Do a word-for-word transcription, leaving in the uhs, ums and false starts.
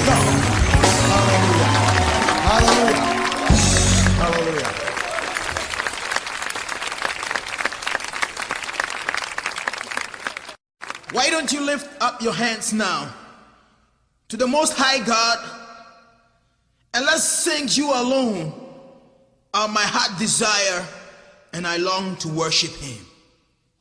God. Hallelujah. Hallelujah. Hallelujah. Why don't you lift up your hands now to the Most High God, and let's sing You Alone Are My Heart Desire, and I long to worship Him.